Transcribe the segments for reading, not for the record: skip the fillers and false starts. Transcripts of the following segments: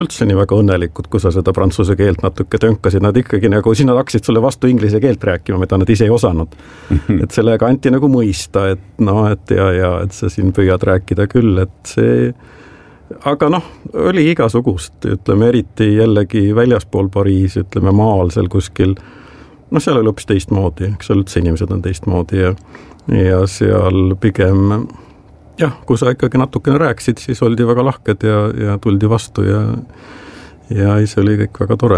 üldse nii väga õnnelikud, kui sa seda prantsuse keelt natuke tönkasid, nad ikkagi nagu, siis nad hakkasid sulle vastu inglise keelt rääkima, mida nad ise ei osanud. Et sellega anti nagu mõista, et noh, et et sa siin püüad rääkida küll, et see, aga noh, oli igasugust, ütleme, eriti jällegi väljaspool Pariis, ütleme maal seal kuskil, noh, seal oli hoopis teistmoodi, eks seal üldse inimesed on teistmoodi ja seal pigem jah, kui sa ikkagi natukene rääksid, siis oldi väga lahked ja tuldi vastu ja see oli kõik väga tore.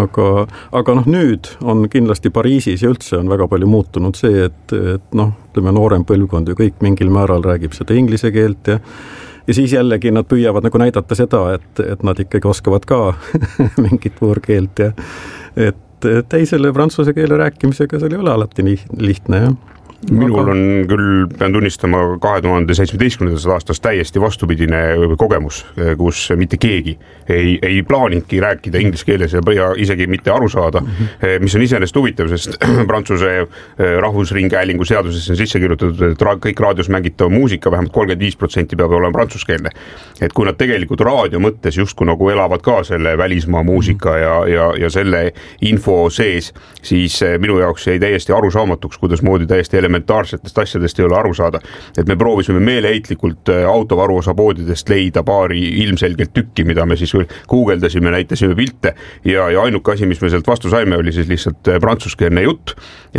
Aga noh, nüüd on kindlasti Pariisis ja üldse on väga palju muutunud see, et noh, ütleme noorem põlvkond ju kõik mingil määral räägib seda inglise keelt ja siis jällegi nad püüavad nagu näidata seda, et nad ikkagi oskavad ka mingit võõrkeelt ja et teisele prantsuse keele rääkimisega seal ei ole alati nii lihtne, jah. Minul on küll, pean tunnistama, 2017. aastast täiesti vastupidine kogemus, kus mitte keegi ei plaaninudki rääkida inglise keeles ja isegi mitte aru saada, mis on iseenesest huvitav, sest Prantsuse rahvusringhäälingu seadusesse on sisse kirjutatud, et kõik raadios mängitav muusika vähemalt 35% peab olema prantsuskeelne. Et kui nad tegelikult raadio mõttes justkui nagu elavad ka selle välismaa muusika ja selle info sees, siis minu jaoks jäi täiesti arusaamatuks, kuidas moodi täiesti elementaarsetest asjadest ei ole aru saada. Et me proovisime meeleheitlikult autovaruosapoodidest leida paari ilmselgelt tükki, mida me siis guugeldasime, näitasime pilte ja ainuke asi, mis me sealt vastu saime, oli siis lihtsalt prantsuskeelne jutt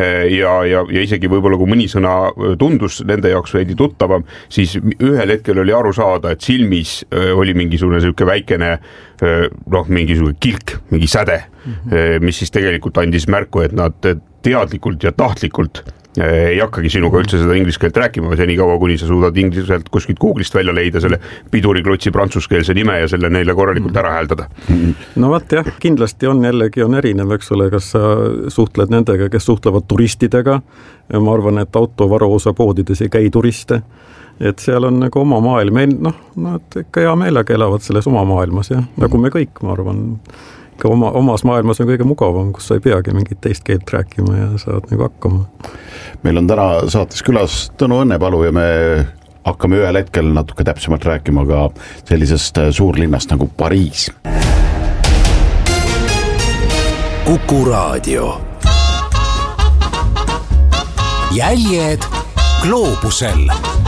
ja isegi võib-olla kui mõni sõna tundus nende jaoks veidi tuttavam, siis ühel hetkel oli aru saada, et silmis oli mingisugune selline väikene mingisugune kilk, mingi säde, mis siis tegelikult andis märku, et nad teadlikult ja tahtlikult ei hakkagi sinuga üldse seda inglise keelt rääkima, see nii kaua, kuni sa suudad ingliselt kuskilt Google'ist välja leida selle piduriklotsi prantsuskeelse nime ja selle neile korralikult ära hääldada. No vaat jah, kindlasti on jällegi on erinev, eks ole, kas sa suhtled nendega, kes suhtlevad turistidega. Ma arvan, et autovaruosapoodides ei käi turiste. Et seal on nagu oma maailm, nad ikka hea meelega elavad selles oma maailmas, jah, nagu me kõik, ma arvan. Omas maailmas on kõige mugavam, kus sa ei peagi mingit teist keelt rääkima ja saad nagu hakkama. Meil on täna saates külas Tõnu Õnnepalu ja me hakkame ühel hetkel natuke täpsemalt rääkima ka sellisest suurlinnast nagu Pariis. Kuku Raadio. Jäljed gloobusel.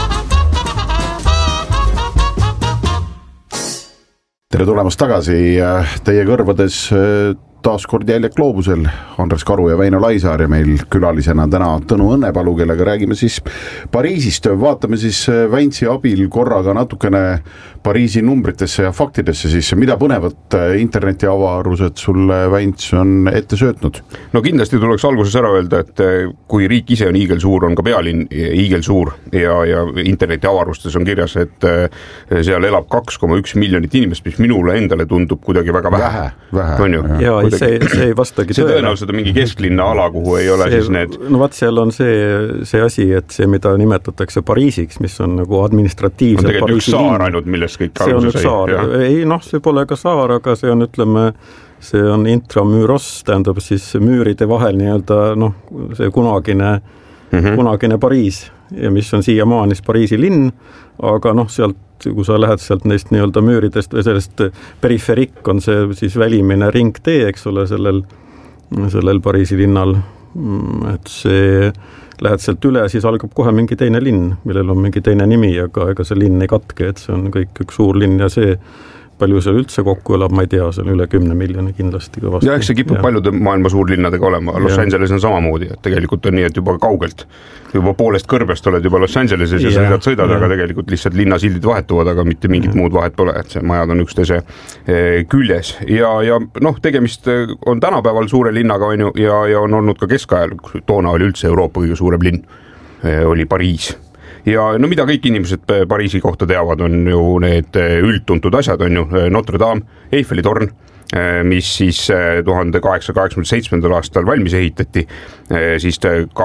Tere tulemast tagasi teie kõrvades taas kord Jäljed gloobusel. Andres Karu ja Väino Laisaar ja meil külalisena täna Tõnu Õnnepalu, kellega räägime siis Pariisist. Vaatame siis Väintsi abil korraga natukene Pariisi numbritesse ja faktidesse siis. Mida põnevat internetiavarused sulle Väints on ette söötnud? No kindlasti tuleks alguses ära öelda, et kui riik ise on hiigelsuur, on ka pealinn hiigelsuur ja internetiavarustes on kirjas, et seal elab 2,1 miljonit inimest, mis minule endale tundub kuidagi väga vähe. On ju? Ja see ei vastagi see tõenäoliselt on mingi kesklinna ala, kuhu ei ole siis need... No vaat seal on see asi, et see, mida nimetatakse Pariisiks, mis on nagu administratiivselt on tegelikult üks saar ainult, millest kõik see on üks saar. Ei, see pole ka saar, aga see on, ütleme, see on intramüüros, tähendab siis müüride vahel nii-öelda, see kunagine Pariis, ja mis on siiamaani Pariisi linn, aga sealt, kui sa lähed sealt neist nii-öelda müüridest või sellest periferik on see siis välimine ringtee, eks ole, sellel Pariisi linnal, et see lähed sealt üle, siis algab kohe mingi teine linn, millel on mingi teine nimi, aga ega see linn ei katke, et see on kõik üks suur linn ja see palju seal üldse kokku elab, ma ei tea, see on üle 10 miljoni kindlasti kõvasti. Ja eks see kipub paljude maailma suurlinnadega olema. Los Angeles on samamoodi, et tegelikult on nii, et juba kaugelt, juba poolest kõrbest oled juba Los Angeleses ja sõidad, aga tegelikult lihtsalt linnasildid vahetuvad, aga mitte mingit muud vahet pole, et see majad on üksteise küljes. Ja tegemist on tänapäeval suure linnaga on ju, ja on olnud ka keskajal, toona oli üldse Euroopa kõige suurem linn, oli Pariis. Ja mida kõik inimesed Pariisi kohta teavad, on ju need üldtuntud asjad, on ju Notre Dame, Eiffeli torn, mis siis 1887. aastal valmis ehitati, siis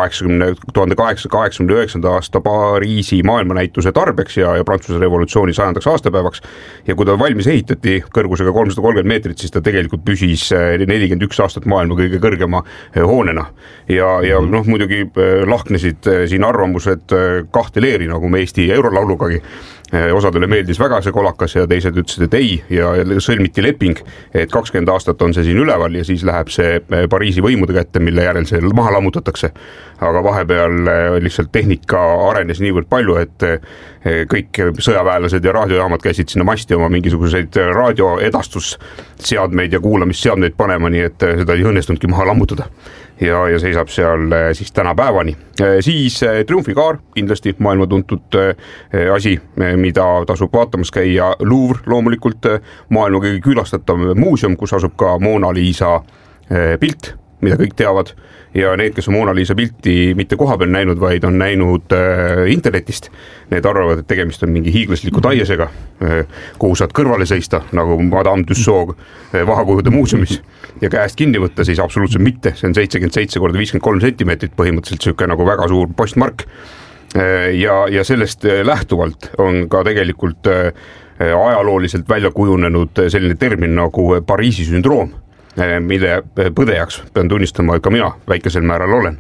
1889. aasta Pariisi maailmanäituse tarbeks ja Prantsuse revolutsiooni 100. aastapäevaks. Ja kui ta valmis ehitati kõrgusega 330 meetrit, siis ta tegelikult püsis 41 aastat maailma kõige kõrgema hoonena. Ja muidugi lahknesid siin arvamused kahte leeri, nagu me Eesti eurolaulugagi. osadele meeldis väga see kolakas ja teised ütlesid, et ei ja sõlmiti leping, et 20 aastat on see siin üleval ja siis läheb see Pariisi võimude kätte, mille järel see maha lammutatakse. Aga vahepeal lihtsalt tehnika arenes niivõrd palju, et kõik sõjaväelased ja raadiojaamad käisid sinna masti oma mingisuguseid raadioedastusseadmeid ja kuulamisseadmeid panema, nii et seda ei õnnestunudki maha lammutada. Ja seisab seal siis tänapäevani. Siis triumfikaar, kindlasti maailma tuntud asi, mida tasub vaatamas käia. Louvre loomulikult maailma kõige külastatav muuseum, kus asub ka Mona Lisa pilt, mida kõik teavad. Ja need, kes on Mona Lisa pilti mitte koha peal näinud, vaid on näinud internetist, need arvavad, et tegemist on mingi hiiglasliku taiesega, kuhu saad kõrvale seista, nagu Madame Tussauds vahakujude muuseumis ja käest kinni võtta, siis absoluutselt mitte. See on 77x53 sentimeetrit põhimõtteliselt siuke nagu väga suur postmark. Ja sellest lähtuvalt on ka tegelikult ajalooliselt välja kujunenud selline termin nagu Pariisi sündroom, mille põdejaks pean tunnistama, et ka mina väikesel määral olen.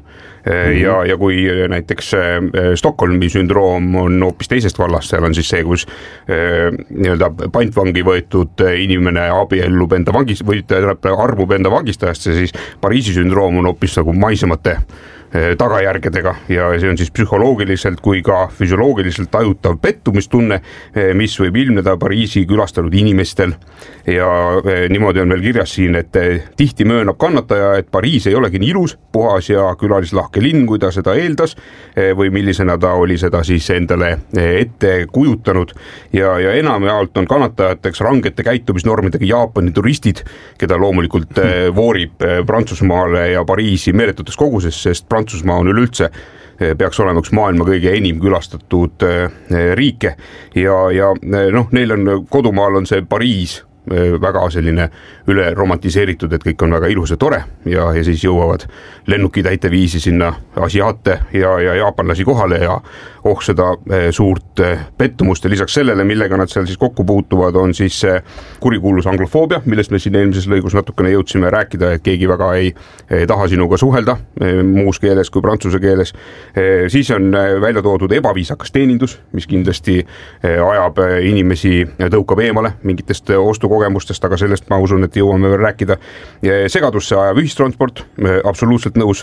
Ja kui näiteks Stockholmi sündroom on hoopis teisest vallast, seal on siis see, kus nii-öelda pantvangi võetud inimene abiellub enda vangist või armub enda vangistajast, siis Pariisi sündroom on hoopis nagu maisemate tagajärgedega ja see on siis psühholoogiliselt kui ka füsioloogiliselt tajutav pettumistunne, mis võib ilmneda Pariisi külastanud inimestel ja niimoodi on veel kirjas siin, et tihti möönab kannataja, et Pariis ei olegi nii ilus, puhas ja külalislahke linn, kui ta seda eeldas või millisena ta oli seda siis endale ette kujutanud ja enamjaolt on kannatajateks rangete käitumisnormidega Jaapani turistid, keda loomulikult voorib Prantsusmaale ja Pariisi meeletutes koguses, sest Prantsusmaa on üleüldse, peaks olema üks maailma kõige enim külastatud riike ja neil on kodumaal on see Pariis väga selline üle romantiseeritud, et kõik on väga ilus ja tore ja siis jõuavad lennuki täiteviisi sinna asiaate ja jaapanlasi kohale ja seda suurt pettumust ja lisaks sellele, millega nad seal siis kokku puutuvad, on siis kurikuulus anglofoobia, millest me siin eelmises lõigus natukene jõudsime rääkida, et keegi väga ei taha sinuga suhelda muus keeles kui prantsuse keeles. Siis on välja toodud ebaviisakas teenindus, mis kindlasti ajab inimesi, tõukab eemale mingitest ostukogemustest, aga sellest ma usun, et jõuame veel rääkida. Segadusse ajab ühistransport, absoluutselt nõus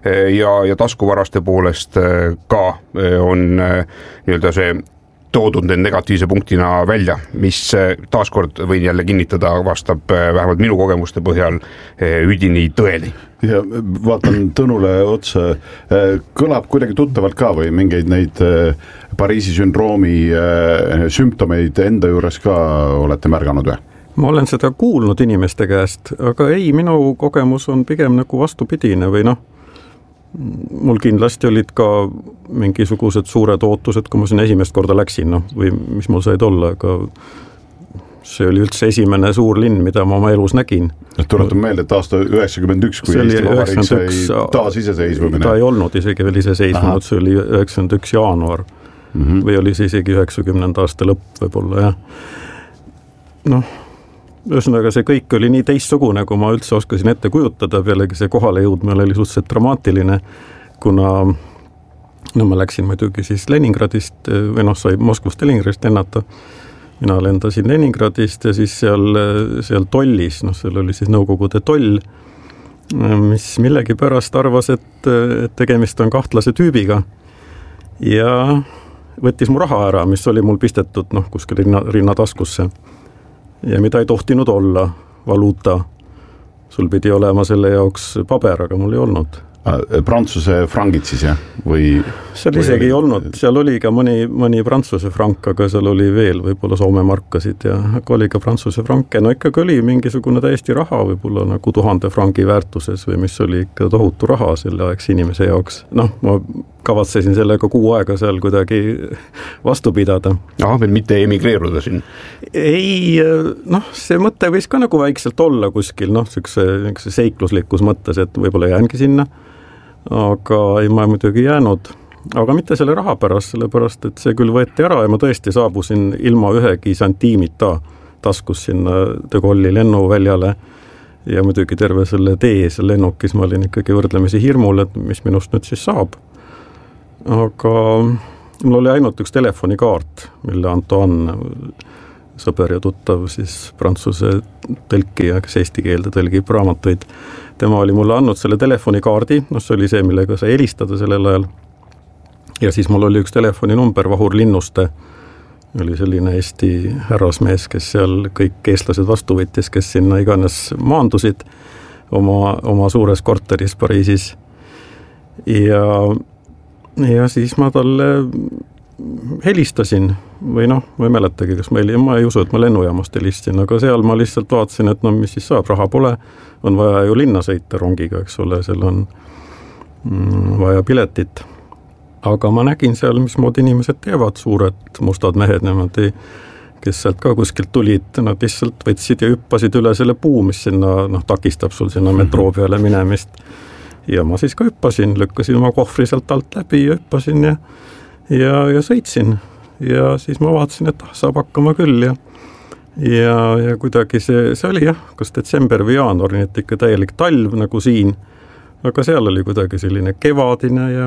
ja taskuvaraste poolest ka on nii-öelda see toodud negatiivse punktina välja, mis taaskord võin jälle kinnitada, vastab vähemalt minu kogemuste põhjal üdini tõeli. Ja vaatan Tõnule otsa, kõlab kuidagi tuttavalt ka või mingeid neid Pariisi sündroomi sümptomeid enda juures ka olete märganud või? Ma olen seda kuulnud inimeste käest, aga ei, minu kogemus on pigem nagu vastupidine või mul kindlasti olid ka mingisugused suured ootused, kui ma siin esimest korda läksin, või mis mul said olla, aga see oli üldse esimene suur linn, mida ma oma elus nägin. Tuletan meelde, et aasta 91, kui Eesti Vabariik sai taasiseseisvumine. Ta ei olnud isegi veel iseseisvunud, see oli 91 jaanuar või oli see isegi 90. aasta lõpp võib-olla, jah. Ühesõnaga see kõik oli nii teistsugune, kui ma üldse oskasin ette kujutada, pealegi see kohale jõudmine oli suhteliselt dramaatiline, kuna ma läksin muidugi siis Leningradist või sai Moskvast Leningradist lennata. Mina lendasin Leningradist ja siis seal tollis, seal oli siis Nõukogude toll, mis millegi pärast arvas, et tegemist on kahtlase tüübiga ja võttis mu raha ära, mis oli mul pistetud kuskil rinnataskusse. Ja mida ei tohtinud olla, valuuta. Sul pidi olema selle jaoks paber, aga mul ei olnud. Prantsuse frangid siis, jah? Seal isegi ei olnud, seal oli ka mõni prantsuse frank, aga seal oli veel võib-olla Soome markasid ja oli ka prantsuse franke. Ikkagi oli mingisugune täiesti raha, võib-olla nagu 1000 frangi väärtuses või mis oli ikka tohutu raha selle aegse inimese jaoks. Ma kavatsesin sellega 6 aega seal kuidagi vastu pidada. Veel mitte emigreeruda siin? Ei, see mõte võis ka nagu väikselt olla kuskil, siukse seikluslikus mõttes, et võib-olla jäängi sinna. Aga ei ma muidugi jäänud, aga mitte selle raha pärast, sellepärast, et see küll võeti ära ja ma tõesti saabusin ilma ühegi santiimita taskus sinna De Gaulle'i lennuväljale ja muidugi terve selle tee seal lennukis ma olin ikkagi võrdlemisi hirmul, et mis minust nüüd siis saab. Aga mul oli ainult üks telefonikaart, mille Antoine, sõber ja tuttav siis prantsuse tõlkija, kes eesti keelde tõlgib raamatuid. Tema oli mulle andnud selle telefonikaardi, see oli see, millega sai helistada sellel ajal. Ja siis mul oli üks telefoninumber, Vahur Linnuste, oli selline Eesti härrasmees, kes seal kõik eestlased vastu võttis, kes sinna iganes maandusid oma suures korteris Pariisis. Ja siis ma talle helistasin või ma ei mäletagi, kas ma ei usu, et ma lennujaamast helistasin, aga seal ma lihtsalt vaatasin, et mis siis saab, raha pole, on vaja ju linna sõita rongiga, eks ole, seal on vaja piletit. Aga ma nägin seal, mismoodi inimesed teevad, suured mustad mehed niimoodi, kes sealt ka kuskilt tulid, nad lihtsalt võtsid ja hüppasid üle selle puu, mis sinna takistab sul sinna metroo peale minemist. Ja ma siis ka hüppasin, lükkasin oma kohvri sealt alt läbi ja hüppasin ja sõitsin. Ja siis ma vaatasin, et saab hakkama küll ja kuidagi see oli kas detsember või jaanuar, nii et ikka täielik talv nagu siin. Aga seal oli kuidagi selline kevadine ja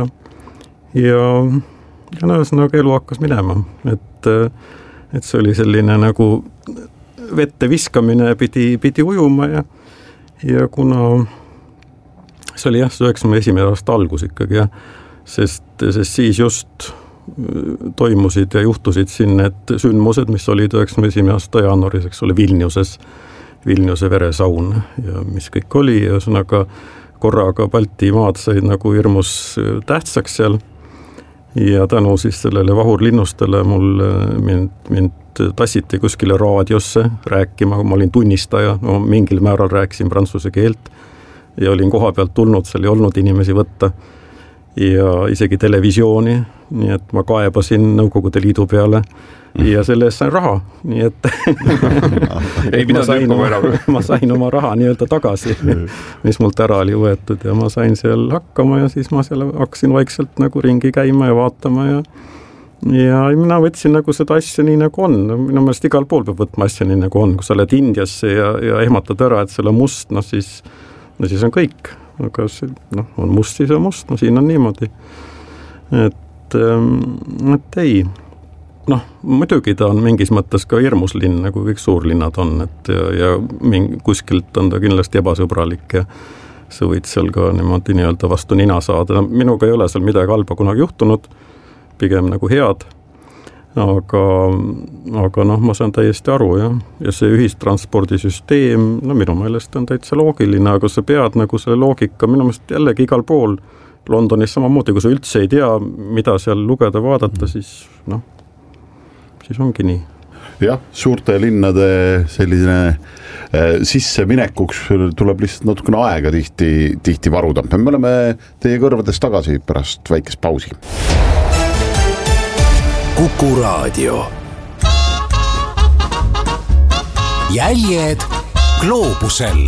ühesõnaga elu hakkas minema, et see oli selline nagu vette viskamine pidi ujuma ja kuna see oli 91. aasta algus ikkagi sest siis just toimusid ja juhtusid siin need sündmused, mis olid 91. aasta jaanuaris, eks ole, Vilniuse veresaun ja mis kõik oli, ühesõnaga korraga Balti maad said nagu hirmus tähtsaks seal. Ja tänu siis sellele Vahur Linnustele mind tassiti kuskile raadiosse rääkima, ma olin tunnistaja, mingil määral rääkisin prantsuse keelt ja olin koha pealt tulnud, seal ei olnud inimesi võtta ja isegi televisiooni, nii et ma kaebasin Nõukogude Liidu peale ja selle eest sain raha, nii et ma sain oma raha nii-öelda tagasi, mis mult ära oli võetud ja ma sain seal hakkama ja siis ma seal hakkasin vaikselt nagu ringi käima ja vaatama ja mina võtsin nagu seda asja nii nagu on, minu meelest igal pool peab võtma asja nii nagu on, kui sa oled Indiasse ja ehmatad ära, et seal on must, siis on kõik, aga see, on must, siis on must, siin on niimoodi, et ei, muidugi ta on mingis mõttes ka hirmus linn, nagu kõik suurlinnad on, et ja kuskilt on ta kindlasti ebasõbralik ja sa võid seal ka niimoodi nii-öelda vastu nina saada. Minuga ei ole seal midagi halba kunagi juhtunud, pigem nagu head, aga ma saan täiesti aru ja see ühistranspordisüsteem, minu meelest on täitsa loogiline, aga sa pead nagu selle loogika, minu meelest jällegi igal pool Londonis samamoodi, kui sa üldse ei tea, mida seal lugeda, vaadata, siis ongi nii. Jah, suurte linnade selline sisseminekuks tuleb lihtsalt natukene aega tihti varuda. Me oleme teie kõrvades tagasi pärast väikest pausi. Kuku Raadio. Jäljed gloobusel.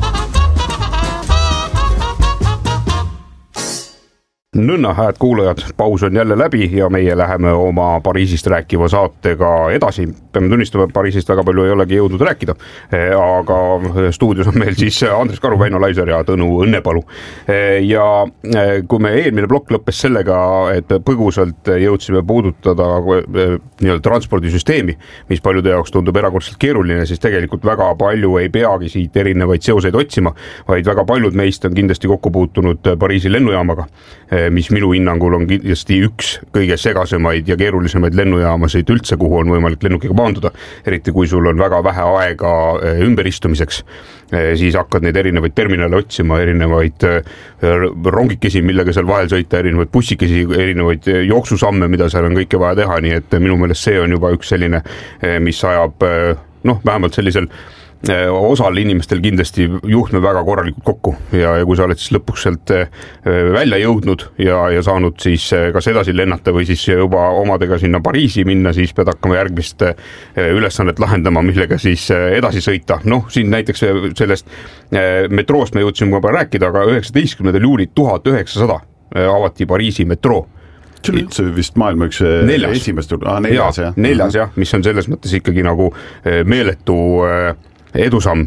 Nõnna, hääd kuulajad, paus on jälle läbi ja meie läheme oma Pariisist rääkiva saatega edasi. Peame tunnistama, et Pariisist väga palju ei olegi jõudnud rääkida, aga stuudios on meil siis Andres Karu, Väino Laisaar ja Tõnu Õnnepalu. Ja kui me eelmine plokk lõppes sellega, et põgusalt jõudsime puudutada transpordisüsteemi, mis paljude jaoks tundub erakordselt keeruline, siis tegelikult väga palju ei peagi siit erinevaid seoseid otsima, vaid väga paljud meist on kindlasti kokku puutunud Pariisi lennujaamaga, mis minu hinnangul on kindlasti üks kõige segasemaid ja keerulisemaid lennujaamasid üldse, kuhu on võimalik lennukiga maanduda, eriti kui sul on väga vähe aega ümberistumiseks, siis hakkad neid erinevaid terminale otsima, erinevaid rongikesi, millega seal vahel sõita, erinevaid bussikesi, erinevaid jooksusamme, mida seal on kõike vaja teha, nii et minu meelest see on juba üks selline, mis ajab vähemalt sellisel osal inimestel kindlasti juhtme väga korralikult kokku ja kui sa oled siis lõpuks sealt välja jõudnud ja saanud siis kas edasi lennata või siis juba omadega sinna Pariisi minna, siis pead hakkama järgmist ülesannet lahendama, millega siis edasi sõita. Siin näiteks sellest metroost me jõudsime juba rääkida, aga 19. juulil 1900 avati Pariisi metroo. See oli üldse vist maailma üks esimest neljas, mis on selles mõttes ikkagi nagu meeletu edusamm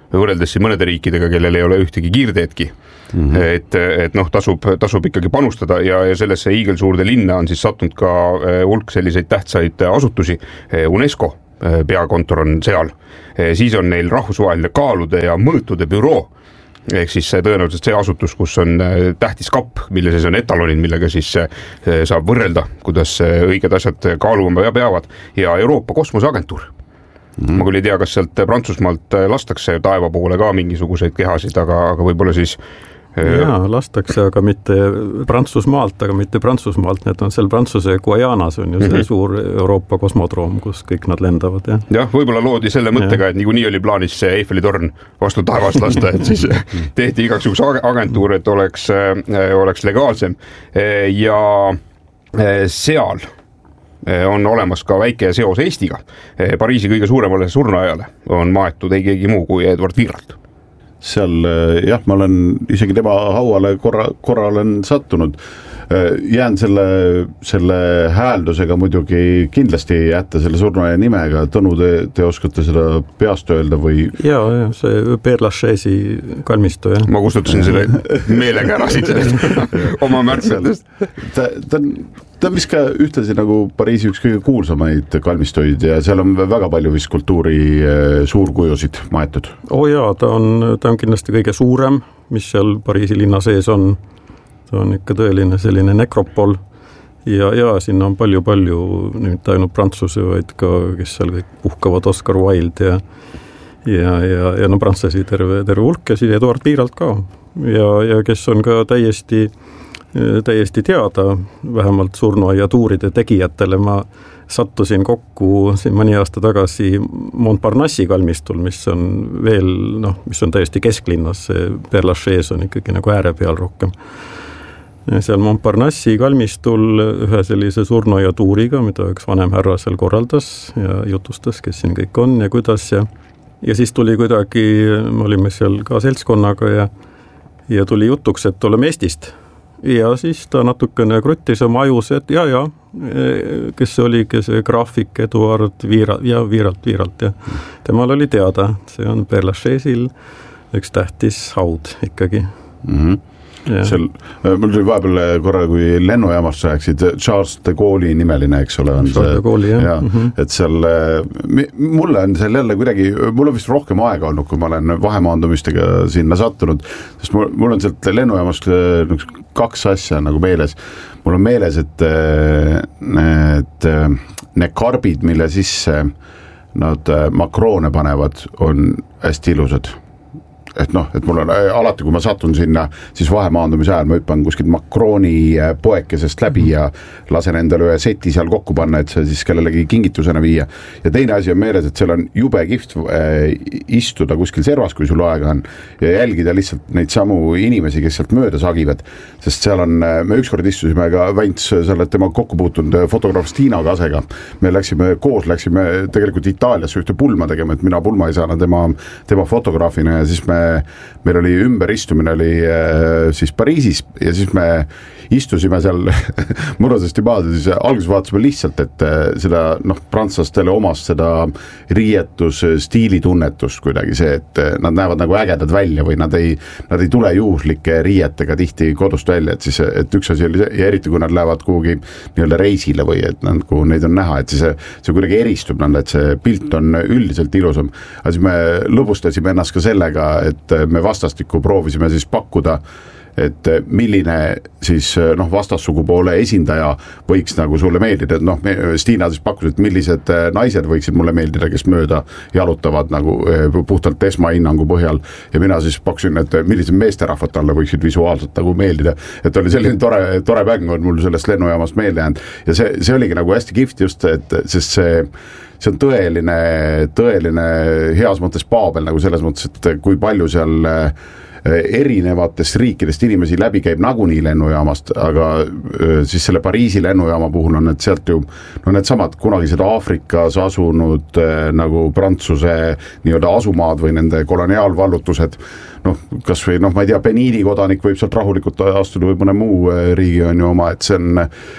võrreldes siin mõnede riikidega, kellel ei ole ühtegi kiirteedki. Et noh, tasub ikkagi panustada ja sellesse hiigelsuurde linna on siis sattunud ka hulk selliseid tähtsaid asutusi. UNESCO peakontor on seal, siis on neil rahvusvaheline kaalude ja mõõtude büroo, ehk siis tõenäoliselt see asutus, kus on tähtis kapp, mille sees on etalonid, millega siis saab võrrelda, kuidas õiged asjad kaaluma peavad, ja Euroopa Kosmoseagentuur. Ma küll ei tea, kas sealt Prantsusmaalt lastakse taeva poole ka mingisuguseid kehasid, aga võib-olla siis jaa, lastakse, aga mitte Prantsusmaalt, need on seal Prantsuse Guajanas on ju see suur Euroopa kosmodroom, kus kõik nad lendavad. Jah, võib-olla loodi selle mõttega, et niikuinii oli plaanis see Eiffeli torn vastu taevast lasta, et siis tehti igaks agentuur, et oleks legaalsem ja seal on olemas ka väike seos Eestiga. Pariisi kõige suuremale surnuaiale on maetud ei keegi muu kui Edward Viralt. Seal jah, ma olen isegi tema hauale korra olen sattunud. Jään selle hääldusega muidugi kindlasti jätta selle surnuaia nimega. Tõnu, te oskate seda peast öelda või? Jaa, see Père Lachaise kalmistu. Ma kustutasin selle meelega ära siit oma märksetest. Ta on vist ka ühtlasi nagu Pariisi üks kõige kuulsamaid kalmistuid ja seal on väga palju vist kultuuri suurkujusid maetud. Jaa, ta on kindlasti kõige suurem, mis seal Pariisi linna sees on. Ta on ikka tõeline selline nekropol ja sinna on palju nüüd ainult Prantsuse, vaid ka, kes seal kõik puhkavad, Oscar Wilde ja no prantsesi terve hulk ja siis Edward Viralt ka ja kes on ka täiesti teada, vähemalt surnuaia tuuride tegijatele. Ma sattusin kokku siin mõni aasta tagasi Montparnassi kalmistul, mis on veel, mis on täiesti kesklinnas, see Père Lachaise on ikkagi nagu ääre peal rohkem. Seal Montparnassi kalmistul ühe sellise surnuaia tuuriga, mida üks vanem härra seal korraldas ja jutustas, kes siin kõik on ja kuidas ja siis tuli kuidagi, me olime seal ka seltskonnaga ja tuli jutuks, et oleme Eestist. Ja siis ta natukene kruttis oma ajus, et kes see oligi see graafik Eduard Viralt ja temal oli teada, see on Père Lachaise'il üks tähtis haud ikkagi. Seal, mul tuli vahepeal korra, kui lennujaamast rääksid, Charles de Gaulle'i nimeline, eks ole, on Charles de Gaulle'i, ja, et seal, mulle on seal jälle kuidagi, mul on vist rohkem aega olnud, kui ma olen vahemaandumistega sinna sattunud, sest mul on sealt lennujaamast 2 asja nagu meeles. Mul on meeles, et need karbid, mille sisse nad makroone panevad, on hästi ilusad. Et mul on alati, kui ma satun sinna, siis vahemaandumise ajal ma hüppan kuskilt Macroni poekesest läbi ja lasen endale ühe seti seal kokku panna, et see siis kellelegi kingitusena viia. Ja teine asi on meeles, et seal on jube kihvt istuda kuskil servas, kui sul aega on, ja jälgida lihtsalt neid samu inimesi, kes sealt mööda sagivad. Sest seal on, me ükskord istusime ka Vänts, sa oled tema kokku puutunud fotograaf Stiina Kasega. Me läksime tegelikult Itaaliasse ühte pulma tegema, et mina pulma ei saanud tema fotograafina ja siis meil oli ümberistumine oli siis Pariisis ja siis me istusime seal mõnusasti maad ja siis alguses vaatasime lihtsalt, et seda prantslastele omas seda riietusstiilitunnetust kuidagi see, et nad näevad nagu ägedad välja või nad ei tule juhuslike riietega tihti kodust välja, et siis et üks asi oli see, ja eriti kui nad lähevad kuhugi nii-öelda reisile või et kui neid on näha, et siis see kuidagi eristub, et see pilt on üldiselt ilusam. Aga siis me lõbustasime ennast ka sellega, et me vastastikku proovisime siis pakkuda, et milline siis vastassugupoole esindaja võiks nagu sulle meeldida, et Stiina siis pakkus, et millised naised võiksid mulle meeldida, kes mööda jalutavad nagu puhtalt esmahinnangu põhjal ja mina siis pakkusin, et millised meesterahvad talle võiksid visuaalselt nagu meeldida, et oli selline tore mäng on mul sellest lennujaamast meelde jäänud ja see oligi nagu hästi kihvt just, et sest see on tõeline heas mõttes paabel nagu selles mõttes, et kui palju seal erinevatest riikidest inimesi läbi käib nagunii lennujaamast, aga siis selle Pariisi lennujaama puhul on need sealt ju need samad kunagised Aafrikas asunud nagu Prantsuse nii-öelda asumaad või nende koloniaalvallutused, kas või ma ei tea, Beniini kodanik võib sealt rahulikult astuda või mõne muu riigi on ju oma, et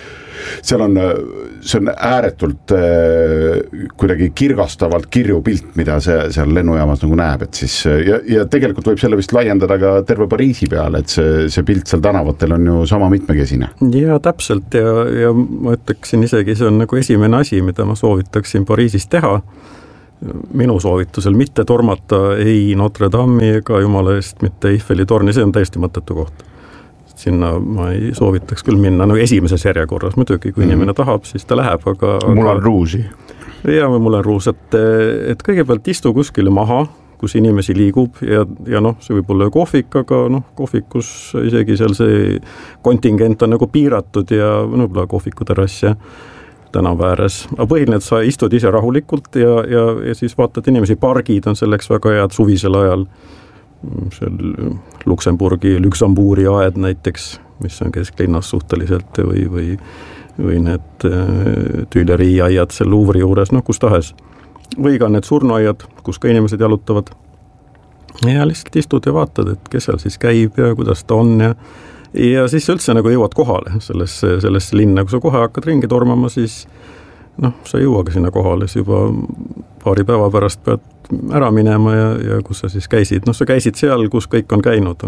see on ääretult kuidagi kirgastavalt kirju pilt, mida see seal lennujaamas nagu näeb, et siis ja tegelikult võib selle vist laiendada ka terve Pariisi peale, et see pilt seal tänavatel on ju sama mitmekesine. Ja täpselt ja ma ütleksin isegi, see on nagu esimene asi, mida ma soovitaksin Pariisis teha. Minu soovitusel mitte tormata ei Notre Dame'i ega jumala eest mitte Eiffeli torni, see on täiesti mõttetu koht. Sinna ma ei soovitaks küll minna, no esimeses järjekorras muidugi, kui inimene tahab, siis ta läheb, aga Moulin Rouge'i. Ja Moulin Rouge, et kõigepealt istu kuskile maha, kus inimesi liigub ja noh, see võib olla kohvik, aga noh, kohvikus isegi seal see kontingent on nagu piiratud ja võib-olla kohviku terrass ja tänava ääres. Aga põhiline, et sa istud ise rahulikult ja siis vaatad inimesi, pargid on selleks väga head suvisel ajal. Seal Luxembourgi aed näiteks, mis on kesklinnas suhteliselt või need Tuilerii aiad seal Louvre'i juures, noh kus tahes. Või ka need surnuaiad, kus ka inimesed jalutavad. Ja lihtsalt istud ja vaatad, et kes seal siis käib ja kuidas ta on ja siis üldse nagu jõuad kohale sellesse linna, kui sa kohe hakkad ringi tormama, siis noh, sa ei jõuagi sinna kohale, siis juba paari päeva pärast pead ära minema ja kus sa siis käisid. Noh, sa käisid seal, kus kõik on käinud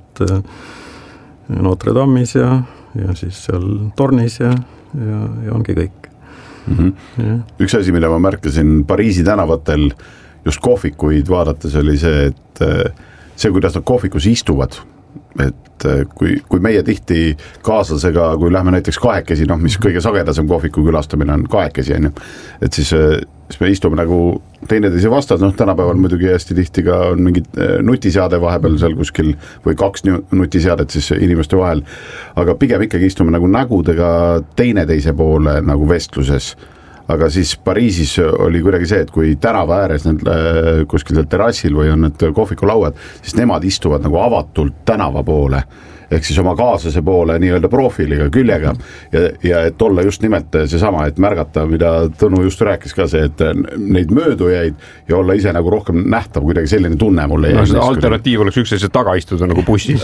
Notre Dame'is ja siis seal tornis ja ongi kõik. Mm-hmm. Üks asi, mida ma märkasin Pariisi tänavatel just kohvikuid vaadates oli see, et see, kuidas nad kohvikus istuvad, et kui meie tihti kaaslasega, kui lähme näiteks kahekesi, noh, mis kõige sagedasem kohviku külastamine on kahekesi, et siis me istume nagu teineteise vastas, noh, tänapäeval muidugi hästi tihti ka on mingid nutiseade vahepeal seal kuskil või 2 nutiseadet siis inimeste vahel, aga pigem ikkagi istume nagu nägudega teineteise poole nagu vestluses. Aga siis Pariisis oli kuidagi see, et kui tänava ääres need kuskil terrassil või on need kohvikulauad, siis nemad istuvad nagu avatult tänava poole, ehk siis oma kaaslase poole nii-öelda profiiliga, küljega ja et olla just nimelt seesama, et märgata, mida Tõnu just rääkis ka see, et neid möödujaid ja olla ise nagu rohkem nähtav, kuidagi selline tunne mulle jäi. No, alternatiiv oleks üksteise taga istuda nagu bussis.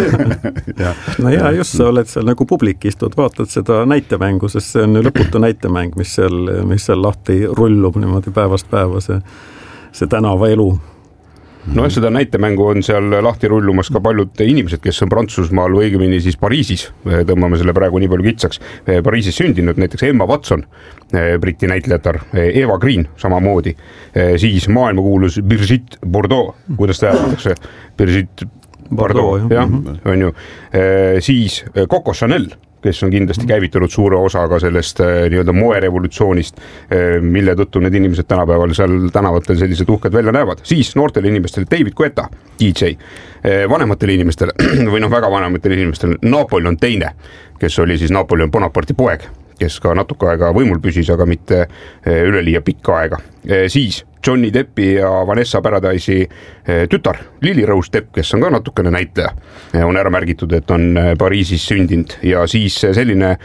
No ja just sa oled seal nagu publik istud, vaatad seda näitemängu, sest see on lõputu näitemäng, mis seal lahti rullub niimoodi päevast päeva, see tänava elu. No seda näitemängu on seal lahti rullumas ka paljud inimesed, kes on Prantsusmaal või õigemini siis Pariisis, tõmbame selle praegu nii palju kitsaks, Pariisis sündinud, näiteks Emma Watson, Briti näitlejatar, Eva Green samamoodi, siis maailmakuulus Brigitte Bardot, kuidas ta hääldatakse? Brigitte Bardot, jah, on ju, siis Coco Chanel, kes on kindlasti käivitanud suure osaga sellest nii-öelda moerevolutsioonist, mille tõttu need inimesed tänapäeval seal tänavatel sellised uhked välja näevad. Siis noortele inimestele David Guetta, DJ, vanematele inimestele või noh, väga vanematele inimestele Napoleon II, kes oli siis Napoleon Bonaparte'i poeg, kes ka natuke aega võimul püsis, aga mitte üleliia pikka aega. Siis Johnny Deppi ja Vanessa Paradise'i tütar Lily Rose Depp, kes on ka natukene näitleja, on ära märgitud, et on Pariisis sündinud ja siis selline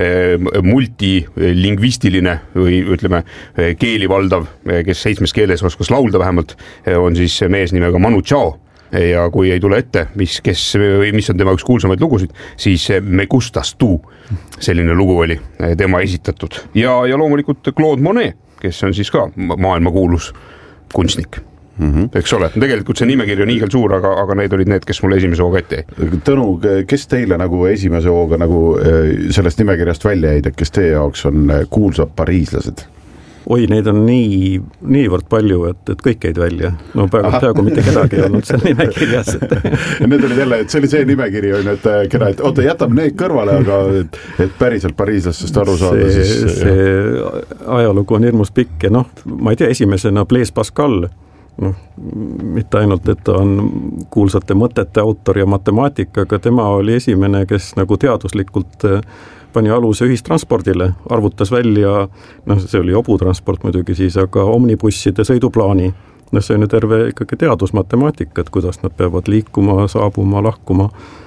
multilingvistiline või ütleme keeli valdav, kes 7 keeles oskas laulda vähemalt, on siis mees nimega Manu Chao. Ja kui ei tule ette, mis on tema üks kuulsamaid lugusid, siis Me gustas tu, selline lugu oli tema esitatud. Ja loomulikult Claude Monet, kes on siis ka maailmakuulus kunstnik. Eks ole, tegelikult see nimekiri on iigel suur, aga need olid need, kes mulle esimese hooga ette jäi. Tõnu, kes teile nagu esimese hooga nagu sellest nimekirjast välja jäid, et kes teie jaoks on kuulsad pariislased? Oi, neid on niivõrd palju, et kõik jäid välja. No peaaegu mitte kedagi ei olnud seal nimekirjas. Need olid jälle, et see oli see nimekiri, et keda, et oota, jätame need kõrvale, aga et päriselt pariislastest aru saada. See ajalugu on hirmus pikk ja noh, ma ei tea, esimesena Blaise Pascal, noh, mitte ainult, et ta on kuulsate mõtete autor ja matemaatika, aga tema oli esimene, kes nagu teaduslikult pani aluse ühistranspordile, arvutas välja, noh, see oli hobutransport muidugi siis, aga omnibusside sõiduplaani. No see on ju terve ikkagi teadusmatemaatika, et kuidas nad peavad liikuma, saabuma, lahkuma.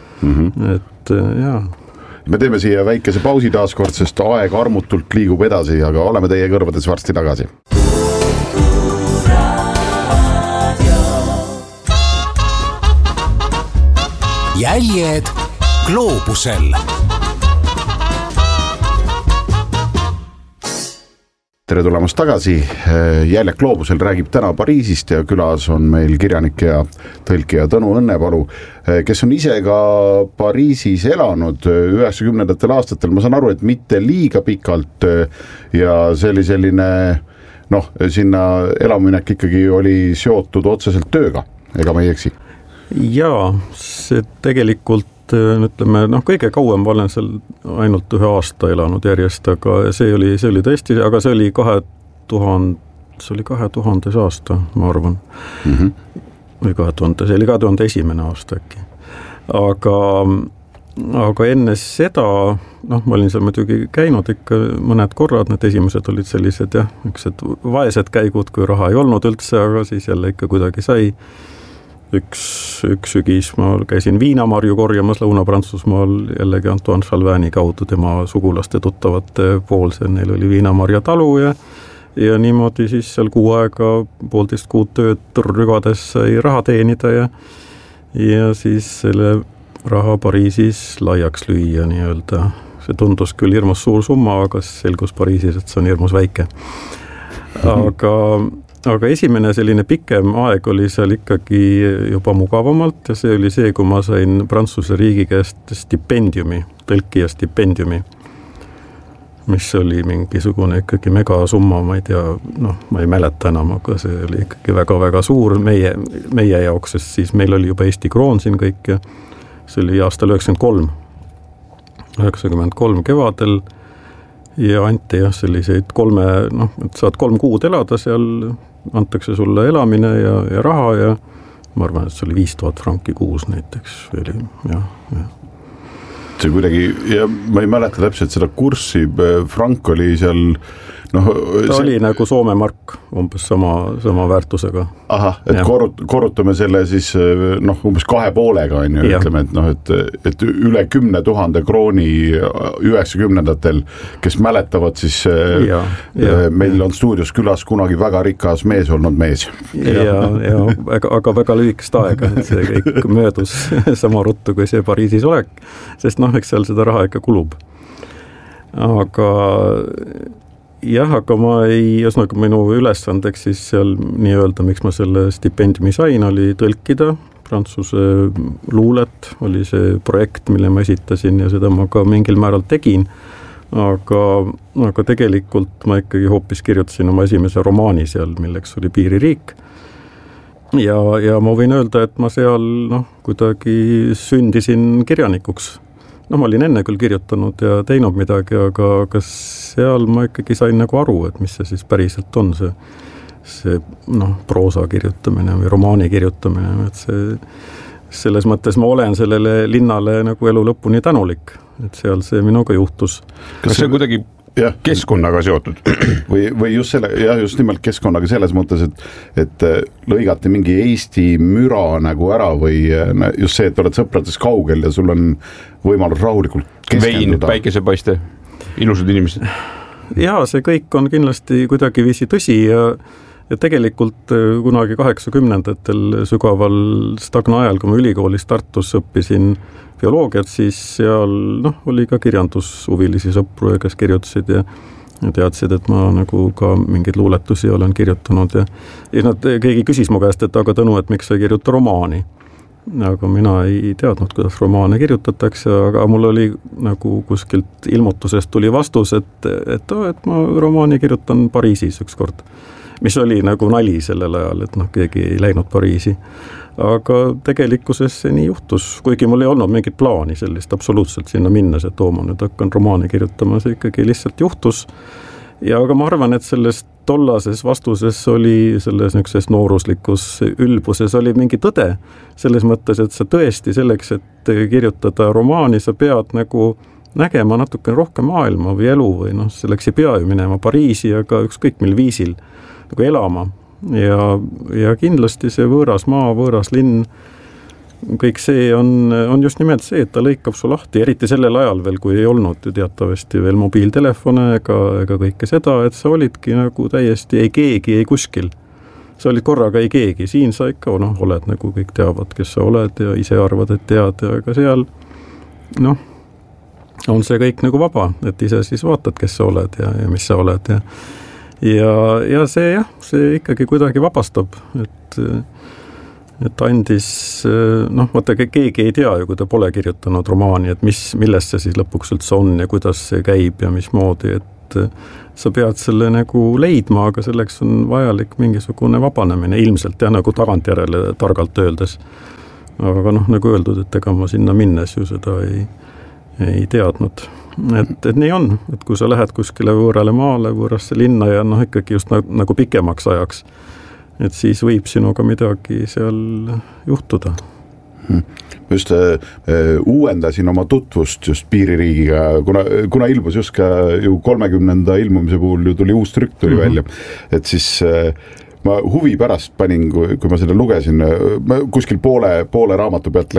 Et jaa. Me teeme siia väikese pausi taaskord, sest aeg armutult liigub edasi, aga oleme teie kõrvades varsti tagasi. Jäljed gloobusel. tere tulemast tagasi, Jäljak gloobusel räägib täna Pariisist ja külas on meil kirjanik ja tõlkija Tõnu Õnnepalu, kes on ise ka Pariisis elanud 90ndatel aastatel, ma saan aru, et mitte liiga pikalt ja see oli selline, sinna elaminek ikkagi oli seotud otseselt tööga, ega ma ei eksi? Jaa, see tegelikult ütleme, kõige kauem ma olen seal ainult 1 aasta elanud järjest, aga see oli tõesti, aga see oli 2000 aasta, ma arvan. Või 2000, see oli 2001. aasta äkki. Aga enne seda, ma olin seal muidugi käinud ikka mõned korrad, need esimesed olid sellised vaesed käigud, kui raha ei olnud üldse, aga siis jälle ikka kuidagi sai. Üks sügis ma käisin viinamarju korjamas Lõuna-Prantsusmaal jällegi Antoine Chalvani kaudu tema sugulaste tuttavate poolse, neil oli viinamarja talu ja niimoodi siis seal 6 aega, 1,5 kuud tööd rügades sai raha teenida ja siis selle raha Pariisis laiaks lüüa nii-öelda. See tundus küll hirmus suur summa, aga selgus Pariisis, et see on hirmus väike. Aga esimene selline pikem aeg oli seal ikkagi juba mugavamalt ja see oli see, kui ma sain Prantsuse riigi käest stipendiumi, tõlkija stipendiumi, mis oli mingisugune ikkagi megasumma, ma ei tea, ma ei mäleta enam, aga see oli ikkagi väga-väga suur meie jaoks, sest siis meil oli juba Eesti kroon siin kõik ja see oli aastal 93 kevadel ja anti selliseid 3, et saad 3 kuud elada seal, antakse sulle elamine ja raha ja ma arvan, et see oli 5000 franki kuus näiteks. See kuidagi, ja ma ei mäleta täpselt seda kurssi, frank oli seal ta oli nagu Soome mark, umbes sama väärtusega. Ahah, et korrutame selle siis umbes 2,5-ga on ju, ütleme, et üle 10 000 krooni 90ndatel, kes mäletavad siis meil on stuudios külas kunagi väga rikas mees olnud mees. Aga väga lühikest aega, et see kõik möödus sama ruttu kui see Pariisis olek, sest eks seal seda raha ikka kulub. Aga ma ühesõnaga minu ülesandeks siis seal nii-öelda, miks ma selle stipendiumi sain, oli tõlkida prantsuse luulet, oli see projekt, mille ma esitasin ja seda ma ka mingil määral tegin, aga tegelikult ma ikkagi hoopis kirjutasin oma esimese romaani seal, milleks oli Piiririik. Ja ma võin öelda, et ma seal kuidagi sündisin kirjanikuks. Ma olin enne küll kirjutanud ja teinud midagi, aga seal ma ikkagi sain nagu aru, et mis see siis päriselt on, see proosa kirjutamine või romaani kirjutamine, et selles mõttes ma olen sellele linnale nagu elu lõpuni tänulik, et seal see minuga juhtus. Kas see kuidagi keskkonnaga seotud? Või just nimelt keskkonnaga selles mõttes, et lõigati mingi Eesti müra nagu ära või just see, et oled sõprades kaugel ja sul on võimalus rahulikult keskenduda. Vein, päikesepaiste, ilusad inimesed. Jaa, see kõik on kindlasti kuidagi viisi tõsi ja tegelikult kunagi 80ndatel sügaval Stagna ajal, kui ma ülikoolis Tartus õppisin bioloogiat, siis seal oli ka kirjandushuvilisi sõpru, kes kirjutasid ja teadsid, et ma nagu ka mingeid luuletusi olen kirjutanud ja keegi küsis mu käest, et aga Tõnu, et miks sa ei kirjuta romaani? Aga mina ei teadnud, kuidas romaane kirjutatakse, aga mul oli nagu kuskilt ilmutusest tuli vastus, et ma romaani kirjutan Pariisis ükskord, mis oli nagu nali sellel ajal, et keegi ei läinud Pariisi. Aga tegelikkuses see nii juhtus, kuigi mul ei olnud mingit plaani sellist absoluutselt sinna minnes, et ma nüüd hakkan romaani kirjutama, see ikkagi lihtsalt juhtus. Ja aga ma arvan, et selles tollases vastuses oli, selles niisuguses nooruslikus ülbuses oli mingi tõde, selles mõttes, et sa tõesti selleks, et kirjutada romaani, sa pead nagu nägema natuke rohkem maailma või elu või selleks ei pea ju minema Pariisi, aga ükskõik mil viisil nagu elama. Ja kindlasti see võõras maa, võõras linn, kõik see on just nimelt see, et ta lõikab su lahti, eriti sellel ajal veel, kui ei olnud teatavasti veel mobiiltelefone ega kõike seda, et sa olidki nagu täiesti ei keegi, ei kuskil. Sa olid korraga ei keegi, siin sa ikka oled nagu kõik teavad, kes sa oled ja ise arvad, et tead, aga seal on see kõik nagu vaba, et ise siis vaatad, kes sa oled ja mis sa oled ja see ikkagi kuidagi vabastab, et andis, noh, vaata keegi ei tea ju, kui ta pole kirjutanud romaani, et millest see siis lõpuks üldse on ja kuidas see käib ja mismoodi, et sa pead selle nagu leidma, aga selleks on vajalik mingisugune vabanemine, ilmselt ja nagu tagantjärele targalt öeldes. Aga noh, nagu öeldud, et ega ma sinna minnes ju seda ei teadnud. Et nii on, et kui sa lähed kuskile võõrale maale, võõrasse linna ja noh, ikkagi just nagu pikemaks ajaks, et siis võib sinuga midagi seal juhtuda. Ma just uuendasin oma tutvust just Piiririigiga, kuna ilmus just ka ju 30. ilmumise puhul ju tuli uus trükk tuli välja, et siis ma huvi pärast panin, kui ma seda lugesin, ma kuskil poole raamatu pealt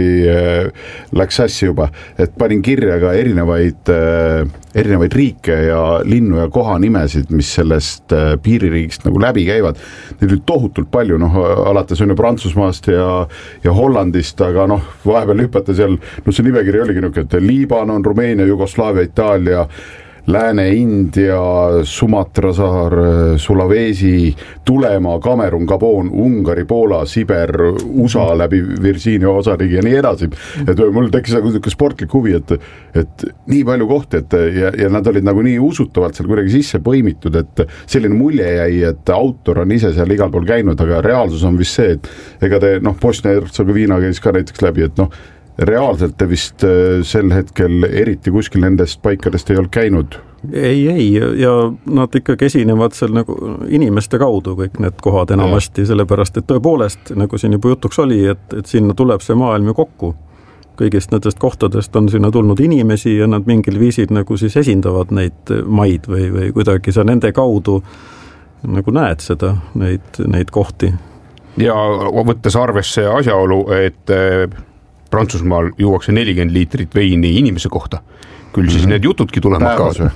läks sassi juba, et panin kirja ka erinevaid riike ja linnu ja kohanimesid, mis sellest Piiririigist nagu läbi käivad. Neid oli tohutult palju, alates on ju Prantsusmaast ja Hollandist, aga vahepeal hüpata seal, see nimekiri oligi niisugune, et Liibanon, Rumeenia, Jugoslaavia, Itaalia, Lääne-India, Sumatra saar, Sulawesi, Tulemaa, Kamerun, Gabon, Ungari, Poola, Siber, USA läbi Virginia osariigi ja nii edasi. Et mul tekkis nagu sportlik huvi, et nii palju kohti, ja nad olid nagu nii usutavalt seal kuidagi sisse põimitud, et selline mulje jäi, et autor on ise seal igal pool käinud, aga reaalsus on vist see, et ega te, Bosnia-Hertsegoviina käis ka näiteks läbi, et reaalselt te vist sel hetkel eriti kuskil nendest paikadest ei olnud käinud? Ei, ja nad ikkagi esinevad seal nagu inimeste kaudu kõik need kohad enamasti, sellepärast, et tõepoolest, nagu siin juba jutuks oli, et sinna tuleb see maailm ju kokku. Kõigist nendest kohtadest on sinna tulnud inimesi ja nad mingil viisil nagu siis esindavad neid maid või kuidagi sa nende kaudu nagu näed seda, neid kohti. Ja võttes arvesse asjaolu, et Prantsusmaal juuakse 40 liitrit veini inimese kohta. Küll siis need jutudki tulema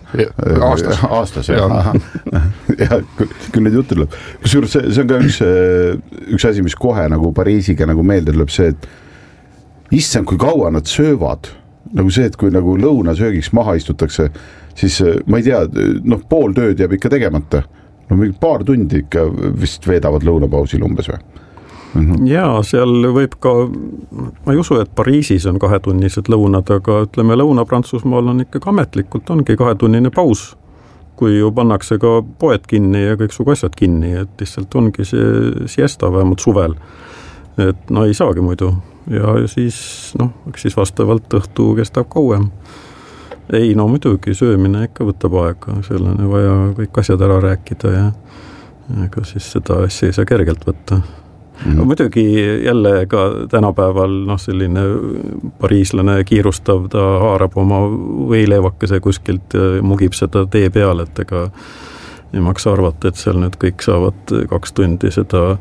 aastas. Ja küll need jutud tuleb. Kusjuures see on ka üks asi, mis kohe nagu Pariisiga nagu meelde tuleb see, et issand, kui kaua nad söövad. Nagu see, et kui nagu lõunasöögiks maha istutakse, siis ma ei tea, pool tööd jääb ikka tegemata. Mingi paar tundi ikka vist veedavad lõunapausil umbes või? Jaa, seal võib ka, ma ei usu, et Pariisis on 2-tunnised lõunad, aga ütleme, Lõuna-Prantsusmaal on ikkagi ametlikult ongi 2-tunnine paus, kui ju pannakse ka poed kinni ja kõik sugu asjad kinni, et lihtsalt ongi see siesta vähemalt suvel, et ei saagi muidu ja siis, siis vastavalt õhtu kestab kauem. Ei, muidugi söömine ikka võtab aega, seal on vaja kõik asjad ära rääkida ja ega siis seda asja ei saa kergelt võtta. Muidugi jälle ka tänapäeval selline pariislane kiirustav, ta haarab oma võileevakese kuskilt ja mugib seda tee peal, et ega ei maksa arvata, et seal nüüd kõik saavad 2 tundi seda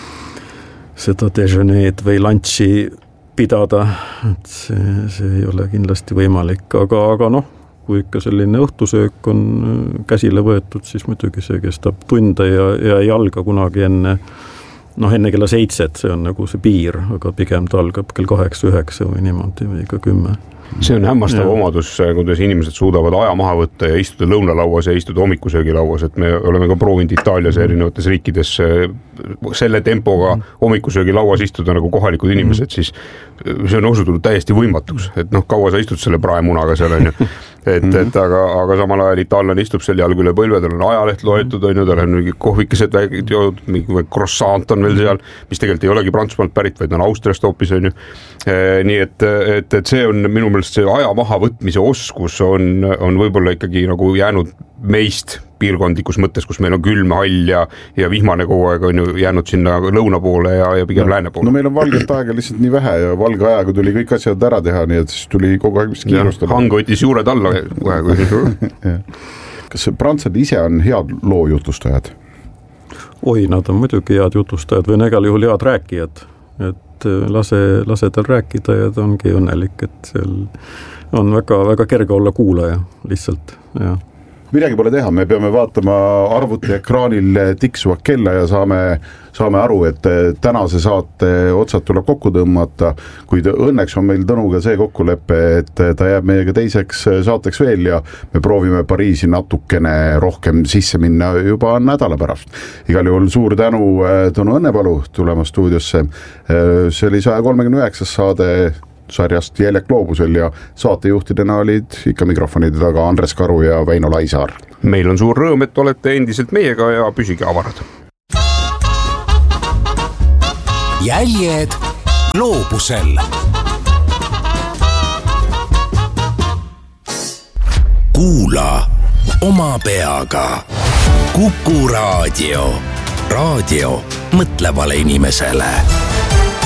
déjeuneed või lunchi pidada, et see ei ole kindlasti võimalik, aga kui ikka selline õhtusöök on käsile võetud, siis muidugi see kestab tunde ja ei alga kunagi enne kella 7, see on nagu see piir, aga pigem ta algab kell 8-9 või niimoodi või ka 10. See on hämmastav omadus, kuidas inimesed suudavad aja maha võtta ja istuda lõunalauas ja istuda hommikusöögilauas, et me oleme ka proovinud Itaalias ja erinevates riikides selle tempoga hommikusöögilauas istuda nagu kohalikud inimesed, siis see on osutunud täiesti võimatuks, et kaua sa istud selle praemunaga seal on ju. Aga samal ajal itaallane istub seal jalg üle põlve, tal on ajaleht loetud, tal on mingi kohvikesed joodud, mingi croissant on veel seal, mis tegelikult ei olegi Prantsusmaalt pärit, vaid on Austriast hoopis on ju. Nii et see on minu meelest see aja maha võtmise oskus on võib-olla ikkagi nagu jäänud meist piirkondlikus mõttes, kus meil on külm, hall ja vihmane kogu aeg on ju jäänud sinna lõuna poole ja pigem lääne poole. Meil on valget aega lihtsalt nii vähe ja valge ajaga tuli kõik asjad ära teha, nii et siis tuli kogu aeg vist kiirustada. Hang võttis juured alla kohe. Kas prantsad ise on head loo jutustajad? Oi, nad on muidugi head jutustajad või igal juhul head rääkijad, et lase tal rääkida ja ta ongi õnnelik, et seal on väga kerge olla kuulaja lihtsalt, jah. Midagi pole teha, me peame vaatama arvuti ekraanil tiksuvat kella ja saame saame aru, et tänase saate otsad tuleb kokku tõmmata, kuid õnneks on meil Tõnuga see kokkulepe, et ta jääb meiega teiseks saateks veel ja me proovime Pariisi natukene rohkem sisse minna juba nädala pärast. Igal juhul suur tänu Tõnu Õnnepalu tulema stuudiosse. See oli 139. saade sarjast Jäljed gloobusel ja saatejuhtidena olid ikka mikrofonide taga Andres Karu ja Väino Laisaar. Meil on suur rõõm, et olete endiselt meiega ja püsige avarad. Jäljed gloobusel. Kuula oma peaga. Kuku Raadio. Raadio mõtlevale inimesele.